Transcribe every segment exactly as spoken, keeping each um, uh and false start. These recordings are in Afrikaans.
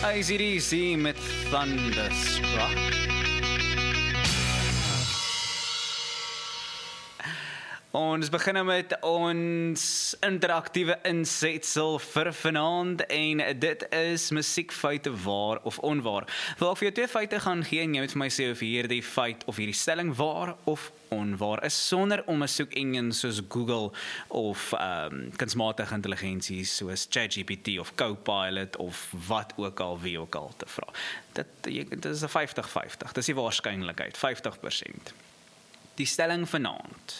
A C D C met Thunderstruck. Ons begin met ons interaktiewe insetsel vir vanaand en dit is musiekfeite waar of onwaar. Wil ek vir jou twee feite gaan gee en jy moet vir my sê of hierdie feit of hierdie stelling waar of onwaar is sonder om 'n soekengine soos Google of um, kunsmatige intelligensie soos ChatGPT of Copilot of wat ook al wie ook al te vra. Dit, dit is 'n vyftig vyftig, dis die waarskynlikheid, vyftig persent. Die stelling vanaand.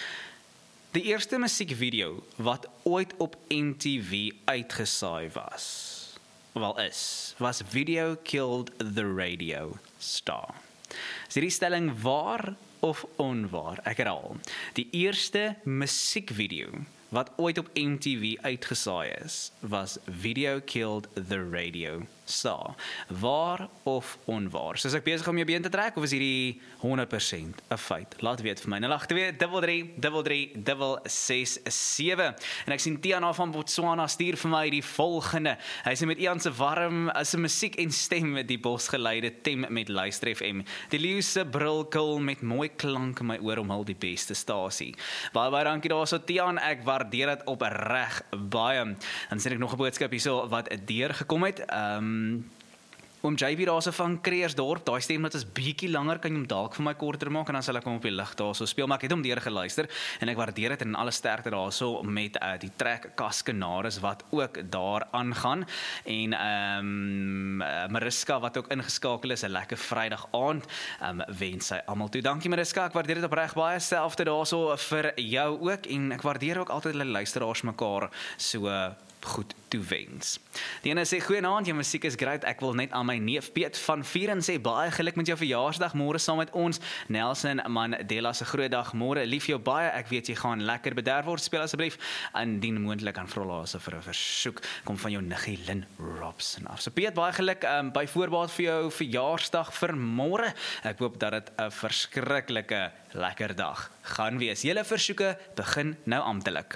Die eerste musiekvideo wat ooit op M T V uitgesaai was, wel is, was Video Killed the Radio Star. Is hierdie stelling waar of onwaar? Ek herhaal, die eerste musiekvideo wat ooit op M T V uitgesaai is, was Video Killed the Radio Star. Waar of onwaar? So is ek besig om jou been te trek, of is hierdie honderd persent 'n feit? Laat weet vir my, nul agt twee, drie drie, drie drie, drie ses sewe. En ek sien Tiana van Botswana stuur vir my die volgende. Hy sê met Ian se warm, as 'n musiek en stem met die bosgeleide tem met Luister F M. Die leeu se brilkul met mooi klank in my oor om hul die beste stasie. Baie baie dankie daarso Tian, ek waardeer dit opreg baie. Dan sien ek nog 'n boodskap hierso wat deurgekom het. Ehm um, Oom J V daarso van Kreersdorp, daai stem wat is bietjie langer, kan jy hom dalk vir my korter maak en dan sal ek hom op die lig daarso speel, maar ek het hom deur geluister en ek waardeer dit en alle sterkte daarso met uh, die trek Kaskenaris wat ook daar aangaan en ehm um, uh, Mariska wat ook ingeskakel is, 'n lekker Vrydag aand, um, wens sy almal toe. Dankie Mariska, ek waardeer dit opreg baie, selfde daarso vir jou ook en ek waardeer ook altyd hulle luisteraars mekaar so uh, goed toewens. Die ene sê, goeienaand, jou musiek is great, ek wil net aan my neef Piet van Vieren sê, baie geluk met jou verjaarsdag, môre saam met ons, Nelson Mandela se groot dag, môre, lief jou baie, ek weet jy gaan lekker bederf word, speel asseblief, indien moontlik aan Vrolase vir 'n versoek, kom van jou niggie Lynn Robson af. So Piet, baie geluk, um, by voorbaat vir jou verjaarsdag vir môre, ek hoop dat dit 'n verskriklike lekker dag gaan wees. Julle versoeke begin nou amptelik.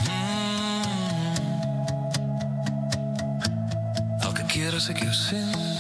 Keer as ek jou sien,